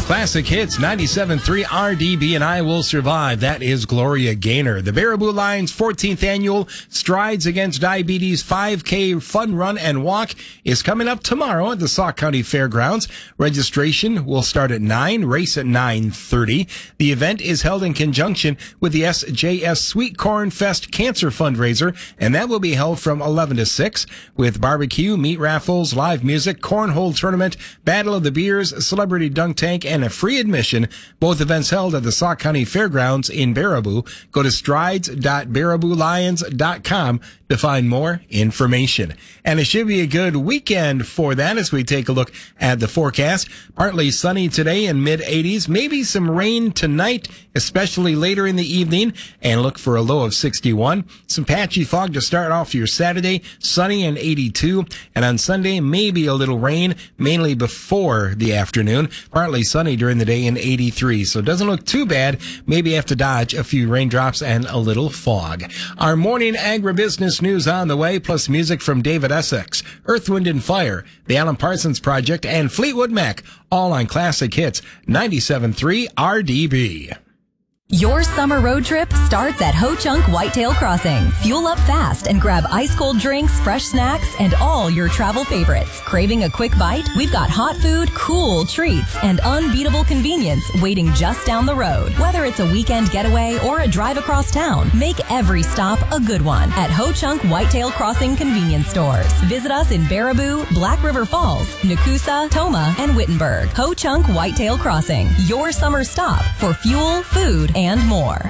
Classic Hits 97.3 RDB and I Will Survive. That is Gloria Gaynor. The Baraboo Lions 14th annual Strides Against Diabetes 5K Fun Run and Walk is coming up tomorrow at the Sauk County Fairgrounds. Registration will start at 9, race at 9:30. The event is held in conjunction with the SJS Sweet Corn Fest Cancer Fundraiser, and that will be held from 11 to 6 with barbecue, meat raffles, live music, cornhole tournament, Battle of the Beers, celebrity dunk tank, and a free admission. Both events held at the Sauk County Fairgrounds in Baraboo. Go to strides.baraboolions.com to find more information. And it should be a good weekend for that as we take a look at the forecast. Partly sunny today in mid-80s. Maybe some rain tonight, especially later in the evening, and look for a low of 61. Some patchy fog to start off your Saturday, sunny and 82. And on Sunday, maybe a little rain, mainly before the afternoon. Partly sunny during the day in 83. So it doesn't look too bad. Maybe have to dodge a few raindrops and a little fog. Our morning agribusiness news on the way, plus music from David Essex, Earth, Wind and Fire, the Alan Parsons Project, and Fleetwood Mac, all on Classic Hits 97.3 RDB. Your summer road trip starts at Ho Chunk Whitetail Crossing. Fuel up fast and grab ice-cold drinks, fresh snacks, and all your travel favorites. Craving a quick bite? We've got hot food, cool treats, and unbeatable convenience waiting just down the road. Whether it's a weekend getaway or a drive across town, make every stop a good one at Ho Chunk Whitetail Crossing convenience stores. Visit us in Baraboo, Black River Falls, Nakusa, Toma, and Wittenberg. Ho Chunk Whitetail Crossing, your summer stop for fuel, food, and more.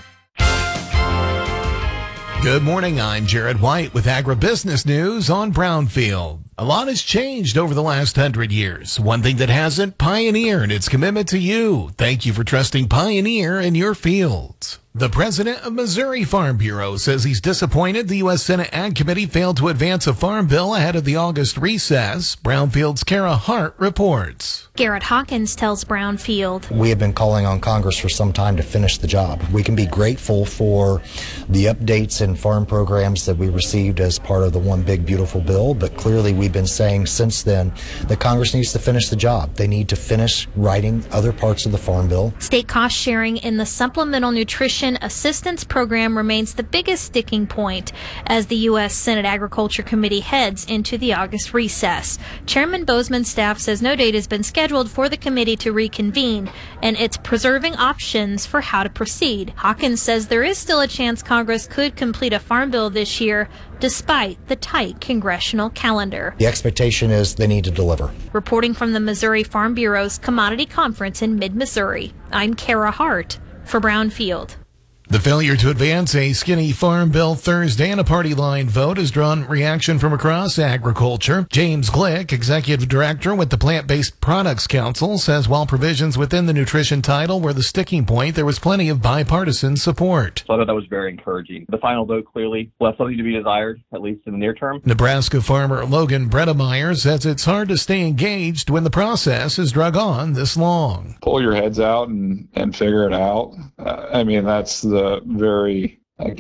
Good morning, I'm Jared White with Agribusiness News on Brownfield. A lot has changed over the last 100 years. One thing that hasn't, Pioneer and its commitment to you. Thank you for trusting Pioneer in your fields. The president of Missouri Farm Bureau says he's disappointed the U.S. Senate Ag Committee failed to advance a farm bill ahead of the August recess. Brownfield's Kara Hart reports. Garrett Hawkins tells Brownfield. We have been calling on Congress for some time to finish the job. We can be grateful for the updates and farm programs that we received as part of the One Big Beautiful Bill, but clearly we've been saying since then that Congress needs to finish the job. They need to finish writing other parts of the farm bill. State cost sharing in the Supplemental Nutrition Assistance Program remains the biggest sticking point as the U.S. Senate Agriculture Committee heads into the August recess. Chairman Bozeman's staff says no date has been scheduled for the committee to reconvene, and it's preserving options for how to proceed. Hawkins says there is still a chance Congress could complete a farm bill this year, despite the tight congressional calendar. The expectation is they need to deliver. Reporting from the Missouri Farm Bureau's Commodity Conference in mid-Missouri, I'm Kara Hart for Brownfield. The failure to advance a skinny farm bill Thursday in a party line vote has drawn reaction from across agriculture. James Glick, executive director with the Plant-Based Products Council, says while provisions within the nutrition title were the sticking point, there was plenty of bipartisan support. So I thought that was very encouraging. The final vote clearly left something to be desired, at least in the near term. Nebraska farmer Logan Bredemeyer says it's hard to stay engaged when the process has drug on this long. Pull your heads out and figure it out. That's the very,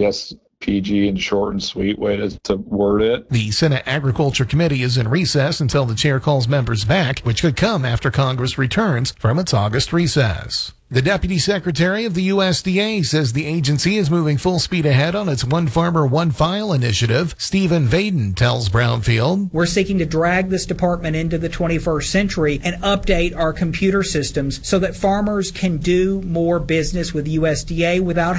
PG and short and sweet way to word it. The Senate Agriculture Committee is in recess until the chair calls members back, which could come after Congress returns from its August recess. The Deputy Secretary of the USDA says the agency is moving full speed ahead on its One Farmer, One File initiative. Stephen Vaden tells Brownfield. We're seeking to drag this department into the 21st century and update our computer systems so that farmers can do more business with USDA without